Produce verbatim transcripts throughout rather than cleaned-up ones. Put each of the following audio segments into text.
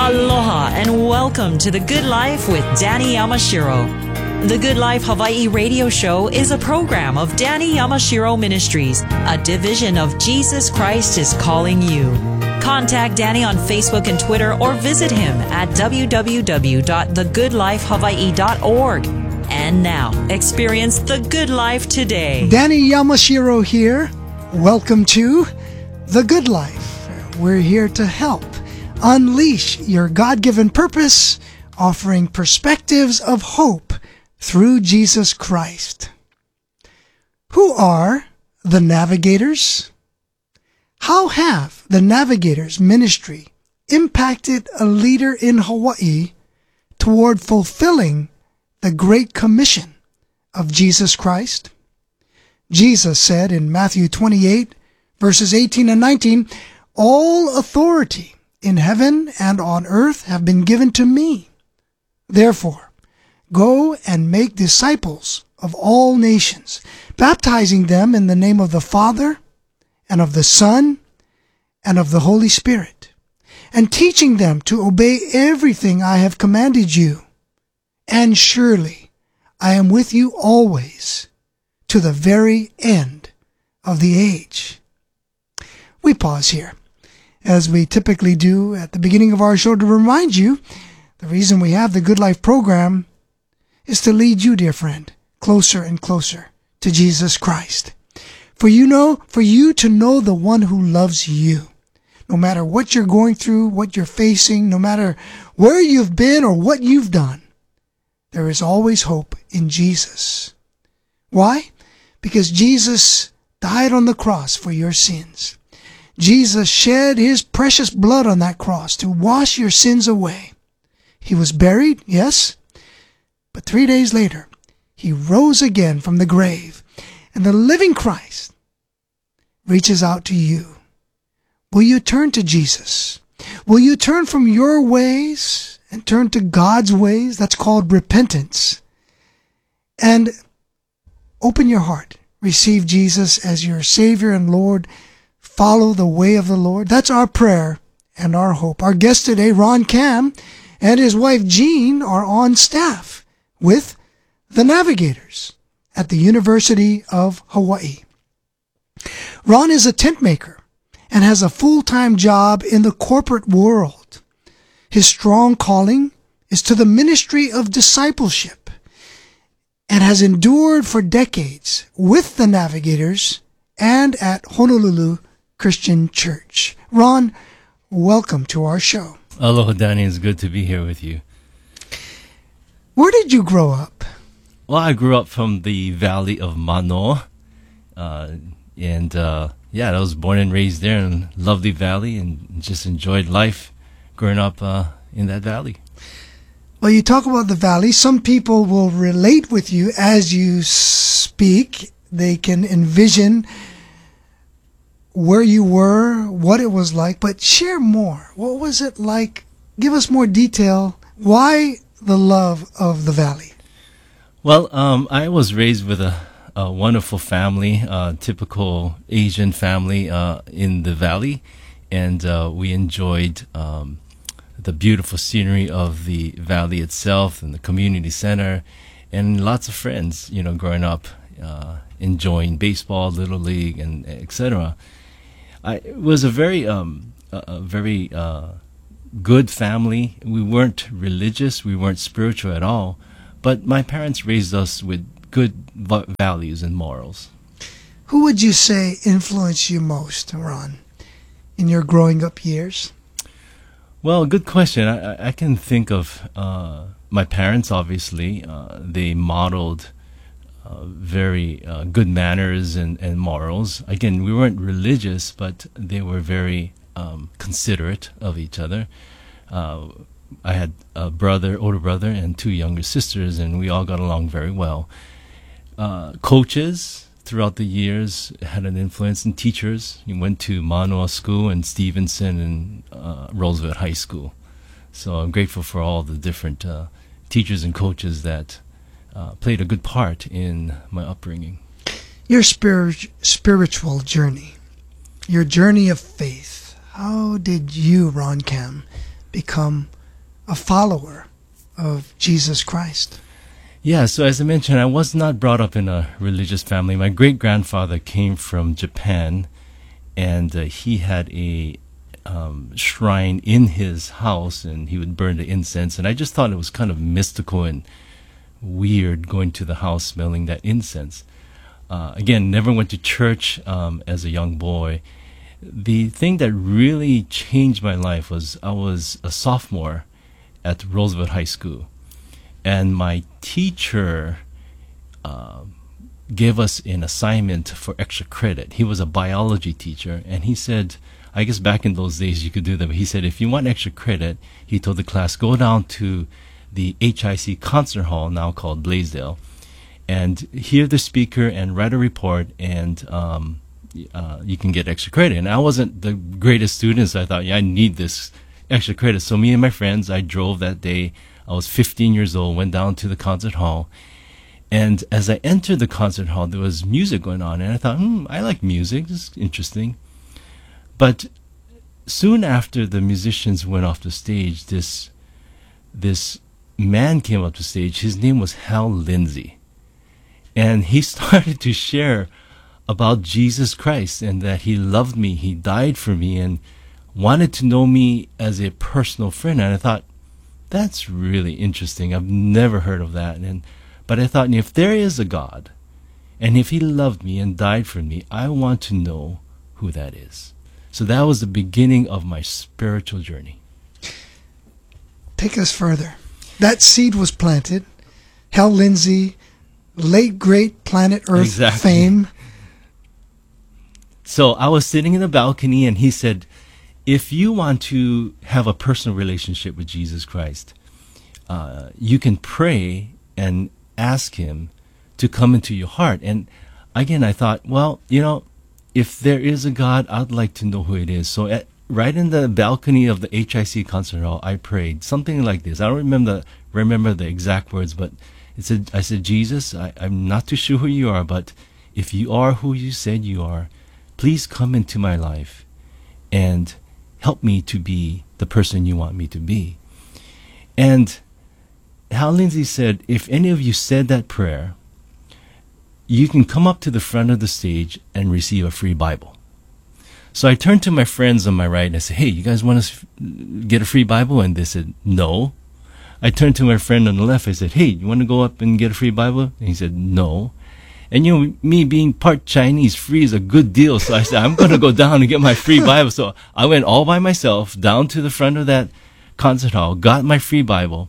Aloha and welcome to The Good Life with Danny Yamashiro. The Good Life Hawaii radio show is a program of Danny Yamashiro Ministries, a division of Jesus Christ is Calling You. Contact Danny on Facebook and Twitter or visit him at w w w dot the good life hawaii dot org. And now, experience the good life today. Danny Yamashiro here. Welcome to The Good Life. We're here to help unleash your God-given purpose, offering perspectives of hope through Jesus Christ. Who are the Navigators? How have the Navigators ministry impacted a leader in Hawaii toward fulfilling the Great Commission of Jesus Christ? Jesus said in Matthew twenty-eight, verses eighteen and nineteen, "All authority in heaven and on earth have been given to me. Therefore, go and make disciples of all nations, baptizing them in the name of the Father and of the Son and of the Holy Spirit, and teaching them to obey everything I have commanded you. And surely I am with you always to the very end of the age." We pause here, as we typically do at the beginning of our show, to remind you the reason we have the Good Life program is to lead you, dear friend, closer and closer to Jesus Christ. For you know, for you to know the one who loves you. No matter what you're going through, what you're facing, no matter where you've been or what you've done, there is always hope in Jesus. Why? Because Jesus died on the cross for your sins. Jesus shed his precious blood on that cross to wash your sins away. He was buried, yes, but three days later, he rose again from the grave, and the living Christ reaches out to you. Will you turn to Jesus? Will you turn from your ways and turn to God's ways? That's called repentance. And open your heart. Receive Jesus as your Savior and Lord. Follow the way of the Lord. That's our prayer and our hope. Our guest today, Ron Cam, and his wife Jean are on staff with the Navigators at the University of Hawaii. Ron is a tent maker and has a full-time job in the corporate world. His strong calling is to the ministry of discipleship and has endured for decades with the Navigators and at Honolulu Christian Church. Ron, welcome to our show. Aloha, Danny. It's good to be here with you. Where did you grow up? Well, I grew up from the Valley of Manoa. Uh, and, uh, yeah, I was born and raised there in lovely valley and just enjoyed life growing up uh, in that valley. Well, you talk about the valley. Some people will relate with you as you speak. They can envision where you were, what it was like, but share more. What was it like? Give us more detail. Why the love of the valley? Well, um, I was raised with a, a wonderful family, uh, typical Asian family uh, in the valley, and uh, we enjoyed um, the beautiful scenery of the valley itself and the community center, and lots of friends, you know, growing up, uh, enjoying baseball, Little League, and et cetera. I, it was a very, um, a, a very uh, good family. We weren't religious, we weren't spiritual at all, but my parents raised us with good v- values and morals. Who would you say influenced you most, Ron, in your growing up years? Well, good question. I, I can think of uh, my parents, obviously. Uh, they modeled Uh, very uh, good manners and, and morals. Again, we weren't religious, but they were very um, considerate of each other. Uh, I had a brother, older brother, and two younger sisters, and we all got along very well. Uh, coaches throughout the years had an influence, and teachers. You went to Manoa School and Stevenson and uh, Roosevelt High School. So I'm grateful for all the different uh, teachers and coaches that Uh, played a good part in my upbringing. Your spirit, spiritual journey, your journey of faith, how did you, Ron Cam, become a follower of Jesus Christ? Yeah, so as I mentioned, I was not brought up in a religious family. My great-grandfather came from Japan, and uh, he had a um, shrine in his house, and he would burn the incense. And I just thought it was kind of mystical and weird going to the house smelling that incense. Uh, again, never went to church um, as a young boy. The thing that really changed my life was I was a sophomore at Roosevelt High School. And my teacher uh, gave us an assignment for extra credit. He was a biology teacher, and he said, I guess back in those days you could do that, but he said if you want extra credit, he told the class, go down to the H I C concert hall, now called Blaisdell, and hear the speaker and write a report, and um, uh, you can get extra credit. And I wasn't the greatest student, so I thought, yeah, I need this extra credit. So me and my friends, I drove that day. I was fifteen years old, went down to the concert hall. And as I entered the concert hall, there was music going on. And I thought, hmm, I like music. This is interesting. But soon after the musicians went off the stage, this, this man came up to stage. His name was Hal Lindsey. And he started to share about Jesus Christ and that he loved me, he died for me, and wanted to know me as a personal friend. And I thought, that's really interesting. I've never heard of that. And but I thought, if there is a God, and if he loved me and died for me, I want to know who that is. So that was the beginning of my spiritual journey. Take us further. That seed was planted. Hal Lindsey, late great Planet Earth Exactly. fame. So I was sitting in the balcony, and he said, if you want to have a personal relationship with Jesus Christ, uh, you can pray and ask him to come into your heart. And again, I thought, well, you know, if there is a God, I'd like to know who it is. So at, right in the balcony of the H I C concert hall, I prayed something like this. I don't remember remember the exact words, but it said, I said, Jesus, I, I'm not too sure who you are, but if you are who you said you are, please come into my life and help me to be the person you want me to be. And Hal Lindsey said, if any of you said that prayer, you can come up to the front of the stage and receive a free Bible. So I turned to my friends on my right and I said, hey, you guys want to get a free Bible? And they said, no. I turned to my friend on the left. I said, hey, you want to go up and get a free Bible? And he said, no. And you know, me being part Chinese, free is a good deal. So I said, I'm going to go down and get my free Bible. So I went all by myself down to the front of that concert hall, got my free Bible,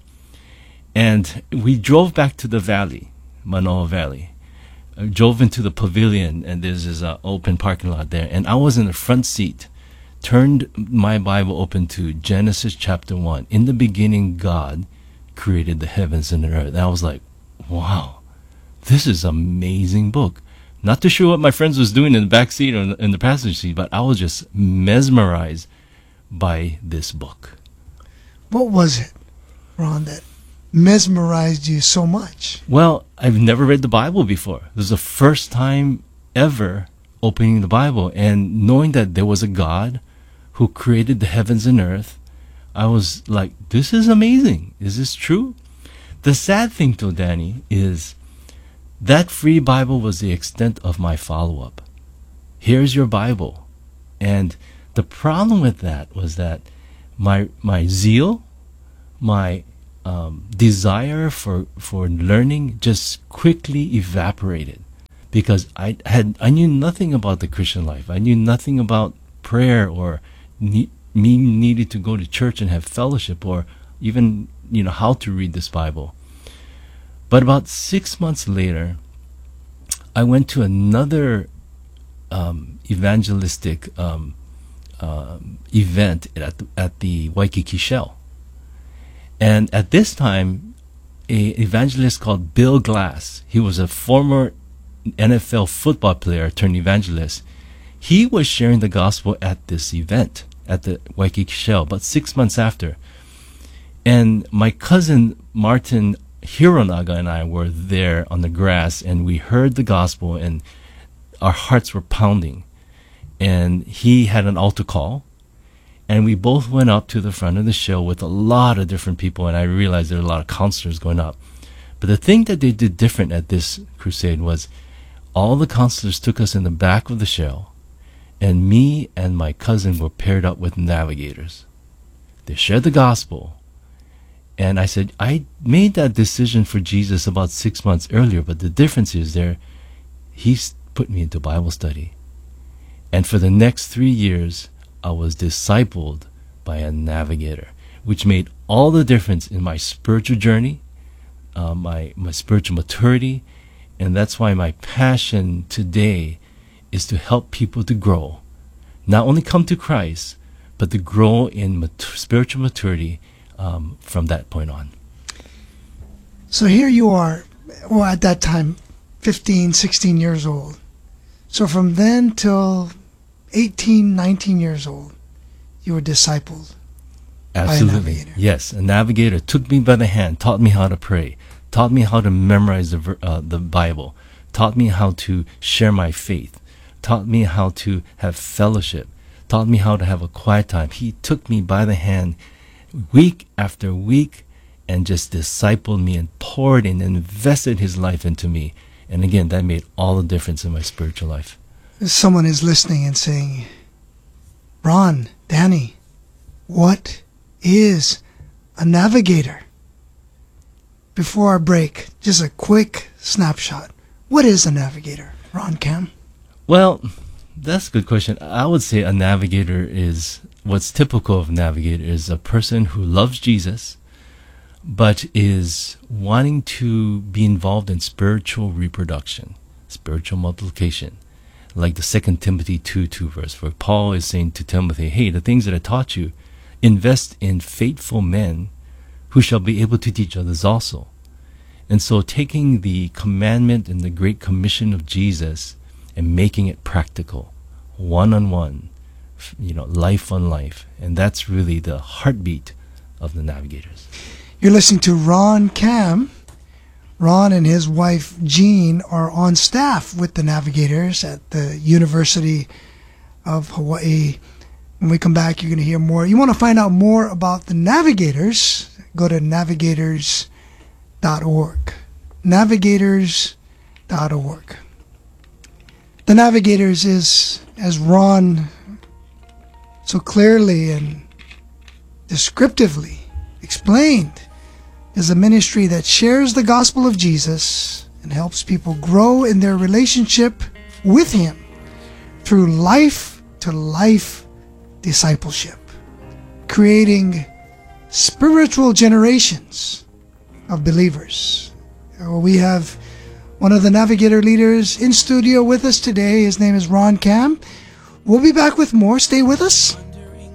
and we drove back to the valley, Manoa Valley. I drove into the pavilion, and there's this uh, open parking lot there. And I was in the front seat, turned my Bible open to Genesis chapter one. In the beginning, God created the heavens and the earth. And I was like, wow. This is an amazing book. Not too sure what my friends was doing in the back seat or in the passenger seat, but I was just mesmerized by this book. What was it, Ron, that mesmerized you so much? Well, I've never read the Bible before. This is the first time ever opening the Bible and knowing that there was a God who created the heavens and earth. I was like, this is amazing. Is this true? The sad thing, though, Danny, is that free Bible was the extent of my follow-up. Here's your Bible. And the problem with that was that my my zeal, my um, desire for, for learning just quickly evaporated. Because I had I knew nothing about the Christian life. I knew nothing about prayer or ne- me needed to go to church and have fellowship or even, you know, how to read this Bible. But about six months later, I went to another um, evangelistic um, uh, event at the, at the Waikiki Shell. And at this time, an evangelist called Bill Glass, he was a former N F L football player turned evangelist. He was sharing the gospel at this event at the Waikiki Shell, about six months after. And my cousin Martin Hironaga and I were there on the grass, and we heard the gospel, and our hearts were pounding. And he had an altar call, And we both went up to the front of the show with a lot of different people, and I realized there were a lot of counselors going up. But the thing that they did different at this crusade was all the counselors took us in the back of the show, and me and my cousin were paired up with navigators. They shared the gospel. And I said, I made that decision for Jesus about six months earlier, but the difference is there, he's put me into Bible study. And for the next three years, I was discipled by a navigator, which made all the difference in my spiritual journey, uh, my, my spiritual maturity. And that's why my passion today is to help people to grow, not only come to Christ, but to grow in mat- spiritual maturity um, from that point on. So here you are, well, at that time, fifteen, sixteen years old. So from then till eighteen, nineteen years old, you were discipled. Absolutely. By a navigator. Yes, a navigator took me by the hand, taught me how to pray, taught me how to memorize the, ver- uh, the Bible, taught me how to share my faith, taught me how to have fellowship, taught me how to have a quiet time. He took me by the hand week after week and just discipled me and poured and invested his life into me. And again, that made all the difference in my spiritual life. Someone is listening and saying, Ron, Danny, what is a navigator? Before our break, just a quick snapshot. What is a navigator, Ron Cam? Well, that's a good question. I would say a navigator is, what's typical of a navigator is a person who loves Jesus, but is wanting to be involved in spiritual reproduction, spiritual multiplication. Like the Second Timothy two two verse, where Paul is saying to Timothy, hey, the things that I taught you, invest in faithful men who shall be able to teach others also. And so taking the commandment and the great commission of Jesus and making it practical, one-on-one, you know, life on life. And that's really the heartbeat of the navigators. You're listening to Ron Cam. Ron and his wife Jean are on staff with the navigators at the University of Hawaii. When we come back, you're going to hear more. You want to find out more about the navigators, go to navigators dot org. navigators dot org. The Navigators is, as Ron so clearly and descriptively explained, is a ministry that shares the gospel of Jesus and helps people grow in their relationship with Him through life-to-life discipleship, creating spiritual generations of believers. We have one of the Navigator leaders in studio with us today. His name is Ron Cam. We'll be back with more. Stay with us.